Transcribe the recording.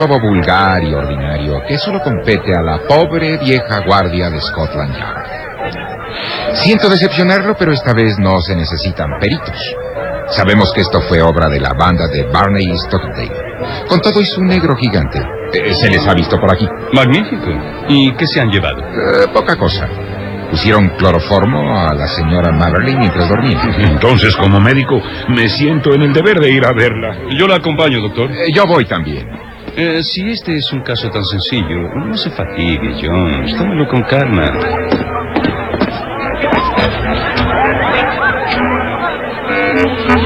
robo vulgar y ordinario que solo compete a la pobre vieja guardia de Scotland Yard. Siento decepcionarlo, pero esta vez no se necesitan peritos. Sabemos que esto fue obra de la banda de Barney Stockdale. Con todo y su negro gigante. ¿Se les ha visto por aquí? Magnífico. ¿Y qué se han llevado? Poca cosa. Pusieron cloroformo a la señora Maverly mientras dormía. Entonces, como médico, me siento en el deber de ir a verla. Yo la acompaño, doctor. Yo voy también. Si este es un caso tan sencillo, no se fatigue, Jones. Tómelo con calma.